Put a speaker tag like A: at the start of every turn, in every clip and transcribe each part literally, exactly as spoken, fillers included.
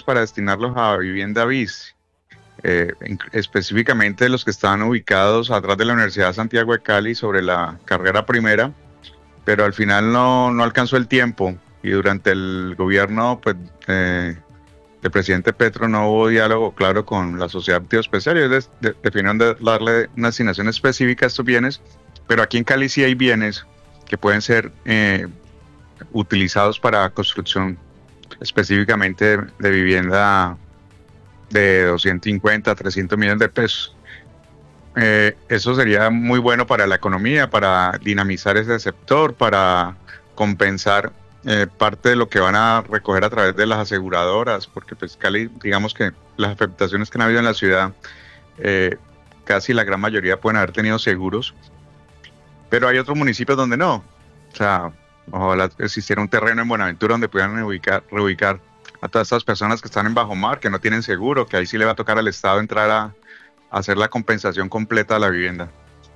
A: para destinarlos a vivienda bis, eh, en- específicamente los que estaban ubicados atrás de la Universidad de Santiago de Cali sobre la carrera primera, pero al final no, no alcanzó el tiempo y durante el gobierno pues, eh, del presidente Petro no hubo diálogo claro con la sociedad activo especial y ellos de- de- definieron de darle una asignación específica a estos bienes, pero aquí en Cali sí hay bienes que pueden ser eh, utilizados para construcción específicamente de, de vivienda de doscientos cincuenta, trescientos millones de pesos. Eh, eso sería muy bueno para la economía, para dinamizar ese sector, para compensar eh, parte de lo que van a recoger a través de las aseguradoras, porque pues Cali, digamos que las afectaciones que han habido en la ciudad, eh, casi la gran mayoría pueden haber tenido seguros, pero hay otros municipios donde no. O sea, ojalá existiera un terreno en Buenaventura donde pudieran reubicar, reubicar a todas estas personas que están en bajo mar, que no tienen seguro, que ahí sí le va a tocar al Estado entrar a, a hacer la compensación completa de la vivienda.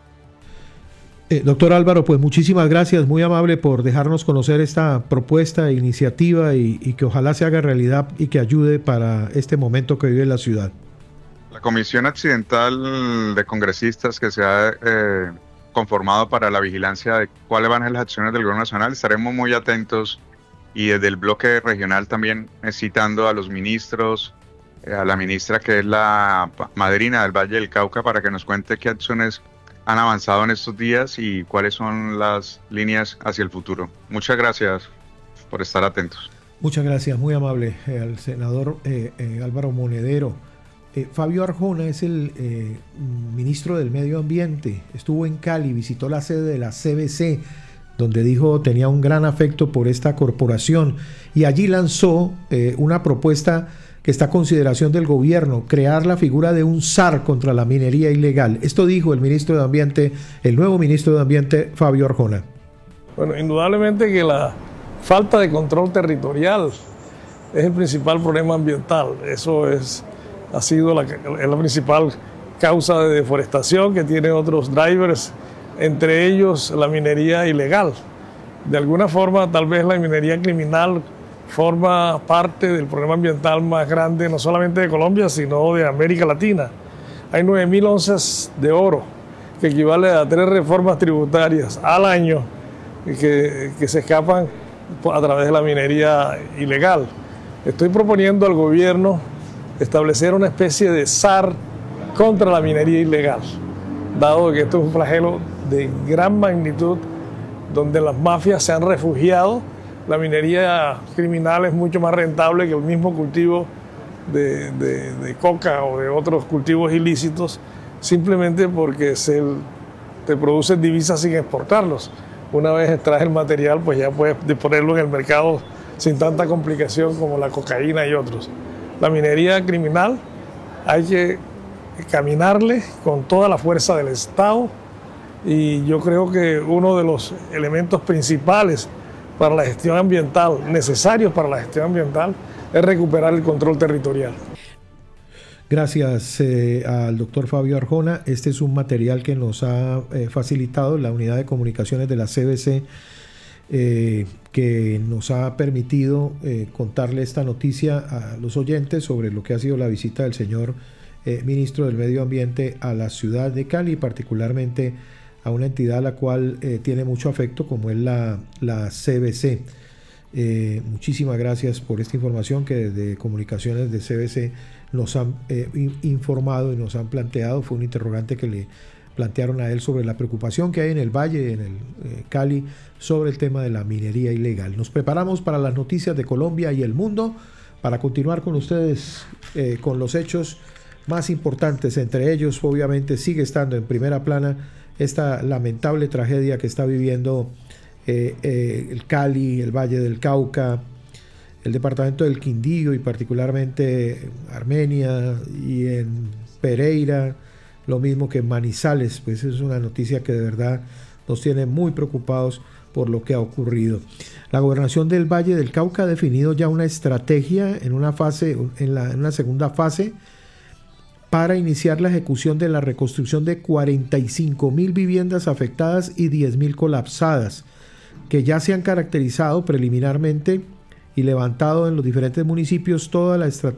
B: Eh, doctor Álvaro, pues muchísimas gracias, muy amable por dejarnos conocer esta propuesta, iniciativa y, y que ojalá se haga realidad y que ayude para este momento que vive la ciudad.
A: La Comisión Accidental de Congresistas que se ha eh, conformado para la vigilancia de cuáles van a ser las acciones del Gobierno Nacional, estaremos muy atentos y desde el bloque regional también eh, citando a los ministros, eh, a la ministra que es la pa- madrina del Valle del Cauca para que nos cuente qué acciones han avanzado en estos días y cuáles son las líneas hacia el futuro. Muchas gracias por estar atentos.
B: Muchas gracias, muy amable eh, al senador eh, eh, Álvaro Monedero. Eh, Fabio Arjona es el eh, ministro del Medio Ambiente, estuvo en Cali, visitó la sede de la C B C, donde dijo tenía un gran afecto por esta corporación y allí lanzó eh, una propuesta que está a consideración del gobierno, crear la figura de un S A R contra la minería ilegal. Esto dijo el ministro de Ambiente, el nuevo ministro de Ambiente, Fabio Arjona.
C: Bueno, indudablemente que la falta de control territorial es el principal problema ambiental. Eso es, ha sido la, es la principal causa de deforestación que tiene otros drivers, entre ellos la minería ilegal. De alguna forma, tal vez la minería criminal forma parte del problema ambiental más grande, no solamente de Colombia, sino de América Latina. Hay nueve mil onzas de oro, que equivale a tres reformas tributarias al año, que, que se escapan a través de la minería ilegal. Estoy proponiendo al gobierno establecer una especie de S A R contra la minería ilegal, dado que esto es un flagelo de gran magnitud, donde las mafias se han refugiado. La minería criminal es mucho más rentable que el mismo cultivo de, de, de coca o de otros cultivos ilícitos, simplemente porque se te producen divisas sin exportarlos. Una vez extraes el material, pues ya puedes disponerlo en el mercado sin tanta complicación como la cocaína y otros. La minería criminal hay que caminarle con toda la fuerza del Estado y yo creo que uno de los elementos principales para la gestión ambiental, necesarios para la gestión ambiental, es recuperar el control territorial.
B: Gracias eh, al doctor Fabio Arjona. Este es un material que nos ha eh, facilitado la unidad de comunicaciones de la C B C, eh, que nos ha permitido eh, contarle esta noticia a los oyentes sobre lo que ha sido la visita del señor eh, ministro del Medio Ambiente a la ciudad de Cali, particularmente a una entidad a la cual eh, tiene mucho afecto como es la, la C B C. Eh, muchísimas gracias por esta información que desde comunicaciones de C B C nos han eh, informado y nos han planteado. Fue un interrogante que le plantearon a él sobre la preocupación que hay en el Valle, en el eh, Cali, sobre el tema de la minería ilegal. Nos preparamos para las noticias de Colombia y el mundo para continuar con ustedes eh, con los hechos más importantes. Entre ellos, obviamente, sigue estando en primera plana esta lamentable tragedia que está viviendo eh, eh, el Cali, el Valle del Cauca, el departamento del Quindío y particularmente Armenia y en Pereira, lo mismo que en Manizales. Pues es una noticia que de verdad nos tiene muy preocupados por lo que ha ocurrido. La gobernación del Valle del Cauca ha definido ya una estrategia en una fase, en, la, en una segunda fase, para iniciar la ejecución de la reconstrucción de cuarenta y cinco mil viviendas afectadas y diez mil colapsadas, que ya se han caracterizado preliminarmente y levantado en los diferentes municipios toda la,